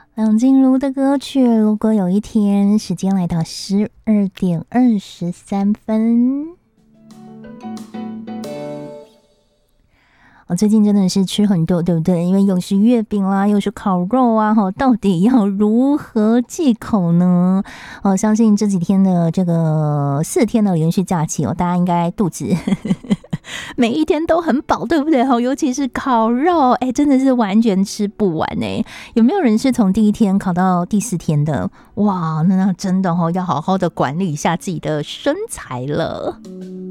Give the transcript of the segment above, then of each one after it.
梁静茹的歌曲《如果有一天》，时间来到12:23。我最近真的是吃很多，对不对？因为又是月饼啦，又是烤肉啊，到底要如何忌口呢？相信这几天的这个4天的连续假期大家应该肚子每一天都很饱，对不对？尤其是烤肉，真的是完全吃不完哎。有没有人是从第1天烤到第4天的？哇，那真的要好好的管理一下自己的身材了。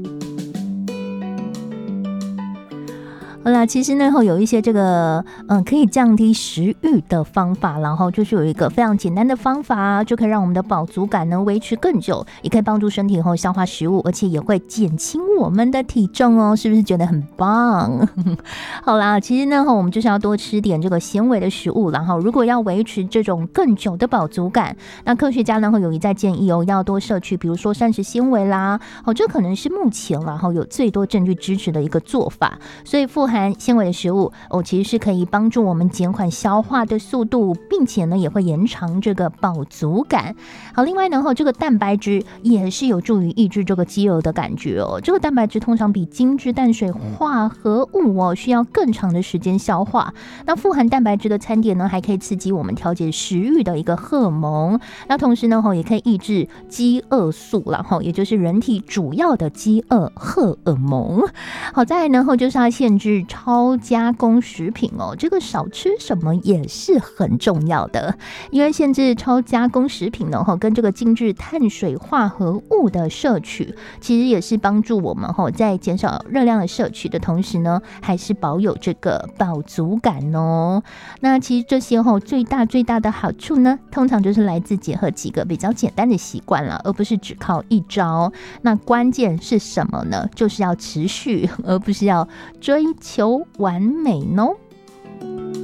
好啦，其实呢有一些这个可以降低食欲的方法，然后就是有一个非常简单的方法，就可以让我们的饱足感呢维持更久，也可以帮助身体消化食物，而且也会减轻我们的体重哦，是不是觉得很棒？好啦，其实呢我们就是要多吃点这个纤维的食物，然后如果要维持这种更久的饱足感，那科学家呢有一再建议要多摄取，比如说膳食纤维啦，这可能是目前然后有最多证据支持的一个做法，所以富含纤维的食物其实是可以帮助我们减缓消化的速度，并且呢也会延长这个饱足感。好，另外呢这个蛋白质也是有助于抑制这个饥饿的感觉哦。这个蛋白质通常比精致淡水化合物需要更长的时间消化。那富含蛋白质的餐点呢，还可以刺激我们调节食欲的一个荷尔蒙。那同时呢也可以抑制饥饿素，然后也就是人体主要的饥饿荷尔蒙。好，再来呢就是要限制超加工食品这个少吃什么也是很重要的，因为限制超加工食品呢跟这个精致碳水化合物的摄取，其实也是帮助我们在减少热量的摄取的同时呢，还是保有这个饱足感哦。那其实这些最大的好处呢，通常就是来自结合几个比较简单的习惯了，而不是只靠一招。那关键是什么呢？就是要持续，而不是要追求完美呢。